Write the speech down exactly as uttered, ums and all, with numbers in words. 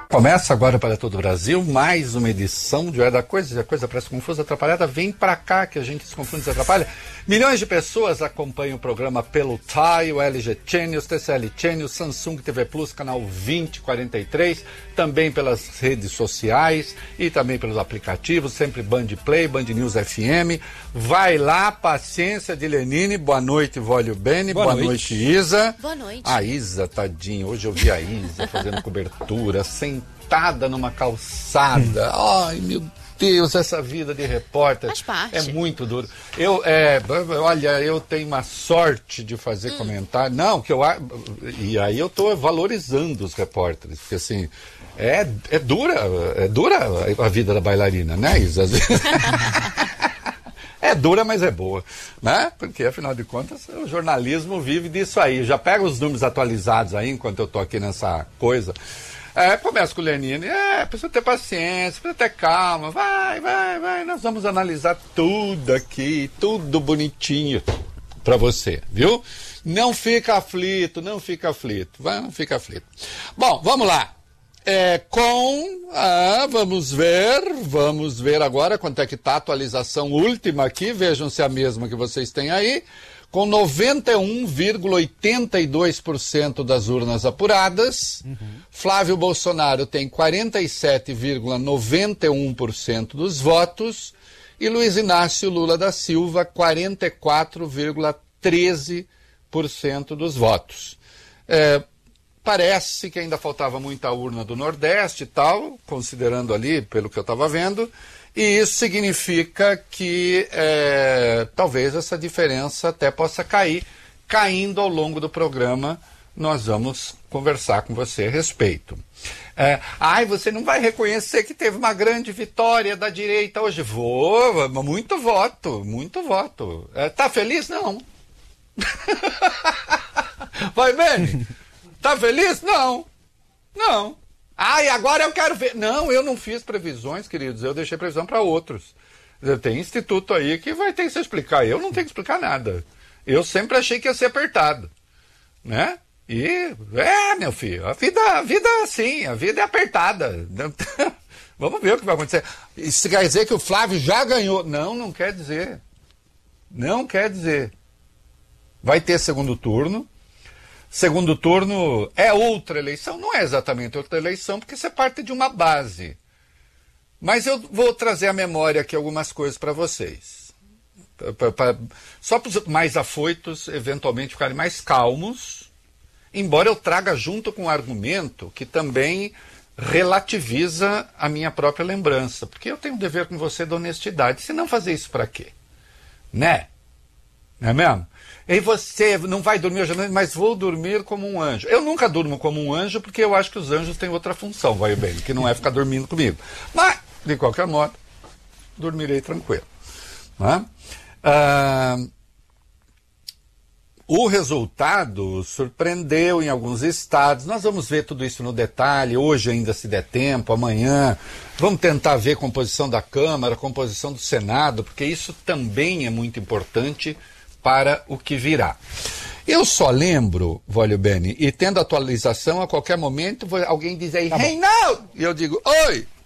Começa agora para todo o Brasil mais uma edição de Hora da Coisa. Se a coisa parece confusa, atrapalhada, vem pra cá que a gente se confunde e se atrapalha. Milhões de pessoas acompanham o programa pelo T A I, o L G Channel, T C L Channel, Samsung T V Plus, canal vinte e quarenta e três, também pelas redes sociais e também pelos aplicativos, sempre Band Play, Band News F M. Vai lá, paciência de Lenine. Boa noite, Vólio Bene. Boa, Boa noite. noite, Isa. Boa noite. A Isa, tadinha. Hoje eu vi a Isa fazendo cobertura, sentada numa calçada. Ai, meu Deus, essa vida de repórter Faz parte. É muito duro. Eu, é, olha, eu tenho uma sorte de fazer hum. comentário. Não, que eu... E aí eu tô valorizando os repórteres, porque assim, é, é dura, é dura a vida da bailarina, né, Isa? É dura, mas é boa, né? Porque, afinal de contas, o jornalismo vive disso aí. Já pega os números atualizados aí, enquanto eu tô aqui nessa coisa. É, começa com o Lenine. É, precisa ter paciência, precisa ter calma. Vai, vai, vai. Nós vamos analisar tudo aqui, tudo bonitinho pra você, viu? Não fica aflito, não fica aflito. Vai, não fica aflito. Bom, vamos lá. É, com, ah, vamos ver, vamos ver agora quanto é que está a atualização última aqui, vejam se é a mesma que vocês têm aí, com noventa e um vírgula oitenta e dois por cento das urnas apuradas, uhum. Flávio Bolsonaro tem quarenta e sete vírgula noventa e um por cento dos votos e Luiz Inácio Lula da Silva quarenta e quatro vírgula treze por cento dos votos. É, Parece que ainda faltava muita urna do Nordeste e tal, considerando ali, pelo que eu estava vendo, e isso significa que é, talvez essa diferença até possa cair. Caindo ao longo do programa, nós vamos conversar com você a respeito. É, ai, você não vai reconhecer que teve uma grande vitória da direita hoje? Vou, muito voto, muito voto. É, tá feliz? Não. Vai, Beni? Tá feliz? Não. Não. Ah, e agora eu quero ver. Não, eu não fiz previsões, queridos. Eu deixei previsão para outros. Tem instituto aí que vai ter que se explicar. Eu não tenho que explicar nada. Eu sempre achei que ia ser apertado. Né? E, é, meu filho, a vida, a vida é assim, a vida é apertada. Vamos ver o que vai acontecer. Isso quer dizer que o Flávio já ganhou? Não, não quer dizer. Não quer dizer. Vai ter segundo turno. Segundo turno é outra eleição, não é exatamente outra eleição, porque você parte de uma base. Mas eu vou trazer à memória aqui algumas coisas para vocês. Pra, pra, só para os mais afoitos, eventualmente, ficarem mais calmos, embora eu traga junto com um argumento que também relativiza a minha própria lembrança. Porque eu tenho um dever com você de honestidade. Se não fazer isso para quê? Né? Não é mesmo? E você não vai dormir hoje à noite, mas vou dormir como um anjo. Eu nunca durmo como um anjo, porque eu acho que os anjos têm outra função, vai bem, que não é ficar dormindo comigo. Mas, de qualquer modo, dormirei tranquilo. Né? Ah, o resultado surpreendeu em alguns estados. Nós vamos ver tudo isso no detalhe, hoje ainda se der tempo, amanhã. Vamos tentar ver a composição da Câmara, a composição do Senado, porque isso também é muito importante para o que virá. Eu só lembro, Vólio Bene, e tendo atualização a qualquer momento, alguém diz aí, tá Reinaldo! E eu digo, oi!